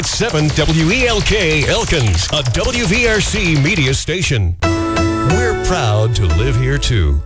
7 WELK Elkins, a WVRC media station. We're proud to live here, too.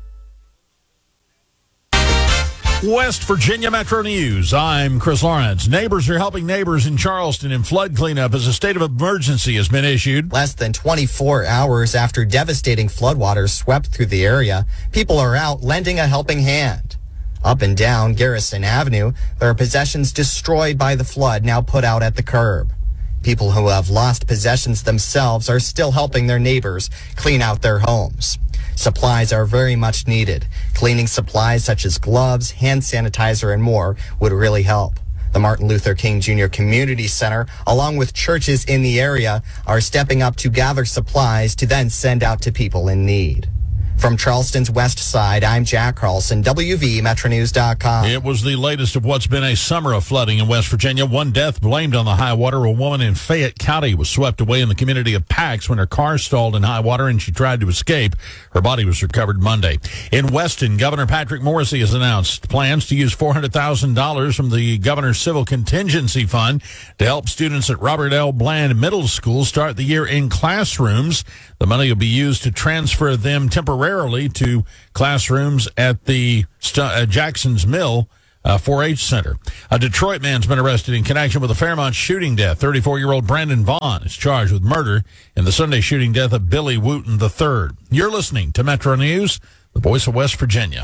West Virginia Metro News. I'm Chris Lawrence. Neighbors are helping neighbors in Charleston in flood cleanup as a state of emergency has been issued. Less than 24 hours after devastating floodwaters swept through the area, people are out lending a helping hand. Up and down Garrison Avenue, there are possessions destroyed by the flood now put out at the curb. People who have lost possessions themselves are still helping their neighbors clean out their homes. Supplies are very much needed. Cleaning supplies such as gloves, hand sanitizer, and more would really help. The Martin Luther King Jr. Community Center, along with churches in the area, are stepping up to gather supplies to then send out to people in need. From Charleston's west side, I'm Jack Carlson, WVMetroNews.com. It was the latest of what's been a summer of flooding in West Virginia. One death blamed on the high water. A woman in Fayette County was swept away in the community of Pax when her car stalled in high water and she tried to escape. Her body was recovered Monday. In Weston, Governor Patrick Morrisey has announced plans to use $400,000 from the Governor's Civil Contingency Fund to help students at Robert L. Bland Middle School start the year in classrooms. The money will be used to transfer them temporarily to classrooms at the Jackson's Mill 4-H Center. A Detroit man's been arrested in connection with a Fairmont shooting death. 34-year-old Brandon Vaughn is charged with murder in the Sunday shooting death of Billy Wooten III. You're listening to Metro News, the voice of West Virginia.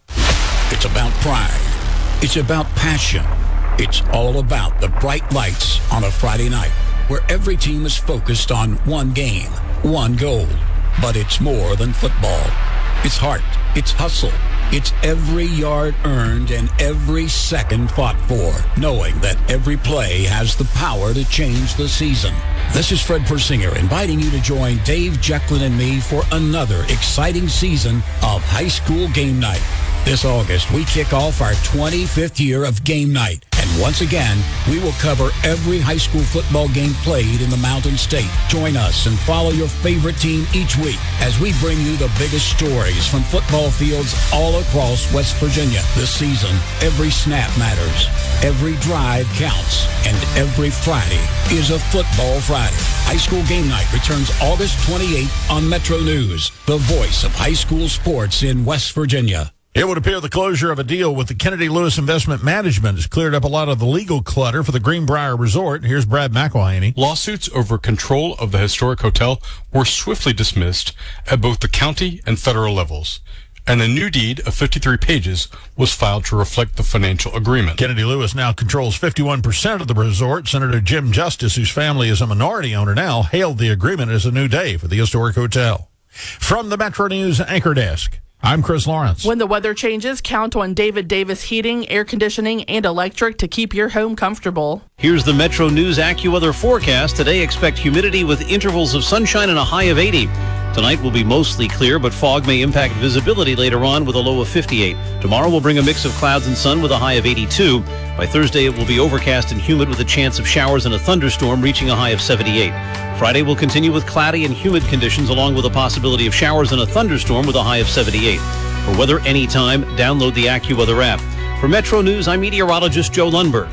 It's about pride. It's about passion. It's all about the bright lights on a Friday night, where every team is focused on one game, one goal. But it's more than football. It's heart, it's hustle, it's every yard earned and every second fought for, knowing that every play has the power to change the season. This is Fred Persinger inviting you to join Dave, Jacqueline, and me for another exciting season of High School Game Night. This August, we kick off our 25th year of Game Night. And once again, we will cover every high school football game played in the Mountain State. Join us and follow your favorite team each week as we bring you the biggest stories from football fields all across West Virginia. This season, every snap matters, every drive counts, and every Friday is a football Friday. High School Game Night returns August 28th on Metro News, the voice of high school sports in West Virginia. It would appear the closure of a deal with the Kennedy Lewis Investment Management has cleared up a lot of the legal clutter for the Greenbrier Resort. Here's Brad McElhaney. Lawsuits over control of the historic hotel were swiftly dismissed at both the county and federal levels, and a new deed of 53 pages was filed to reflect the financial agreement. Kennedy Lewis now controls 51% of the resort. Senator Jim Justice, whose family is a minority owner now, hailed the agreement as a new day for the historic hotel. From the Metro News Anchor Desk, I'm Chris Lawrence. When the weather changes, count on David Davis Heating, Air Conditioning, and Electric to keep your home comfortable. Here's the Metro News AccuWeather forecast. Today, expect humidity with intervals of sunshine and a high of 80. Tonight will be mostly clear, but fog may impact visibility later on with a low of 58. Tomorrow will bring a mix of clouds and sun with a high of 82. By Thursday, it will be overcast and humid with a chance of showers and a thunderstorm reaching a high of 78. Friday will continue with cloudy and humid conditions along with a possibility of showers and a thunderstorm with a high of 78. For weather anytime, download the AccuWeather app. For Metro News, I'm meteorologist Joe Lundberg.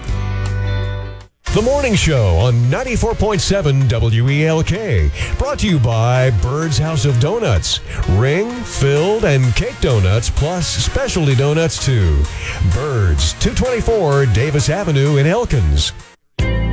The Morning Show on 94.7 WELK. Brought to you by Bird's House of Donuts. Ring, filled, and cake donuts, plus specialty donuts, too. Bird's, 224 Davis Avenue in Elkins.